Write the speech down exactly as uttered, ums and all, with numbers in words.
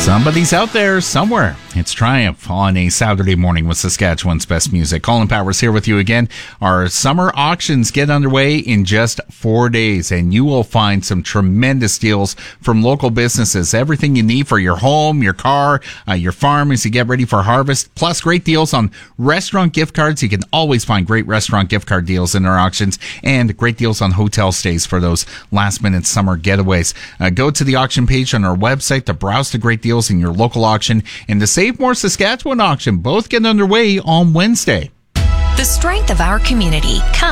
Somebody's out there somewhere. It's Triumph on a Saturday morning with Saskatchewan's best music. Colin Powers here with you again. Our summer auctions get underway in just four days, and you will find some tremendous deals from local businesses. Everything you need for your home, your car, uh, your farm as you get ready for harvest, plus great deals on restaurant gift cards. You can always find great restaurant gift card deals in our auctions, and great deals on hotel stays for those last-minute summer getaways. Uh, go to the auction page on our website to browse the great deals in your local auction, and the Save More Saskatchewan auction both get underway on Wednesday. The strength of our community comes